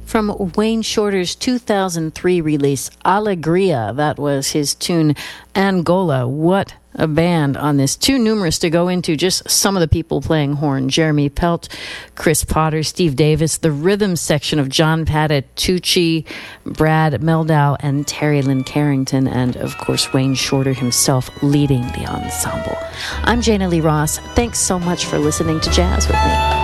from Wayne Shorter's 2003 release, Alegria. That was his tune, Angola. What a band on this. Too numerous to go into just some of the people playing horn. Jeremy Pelt, Chris Potter, Steve Davis, the rhythm section of John Patitucci, Brad Meldau, and Terry Lynn Carrington, and of course Wayne Shorter himself leading the ensemble. I'm Jana Lee Ross. Thanks so much for listening to Jazz with me.